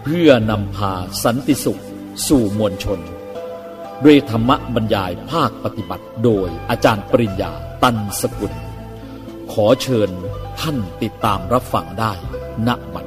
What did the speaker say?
เพื่อนำพาสันติสุขสู่มวลชนด้วยธรรมบรรยายภาคปฏิบัติโดยอาจารย์ปริญญาตันสกุลขอเชิญท่านติดตามรับฟังได้ณบัด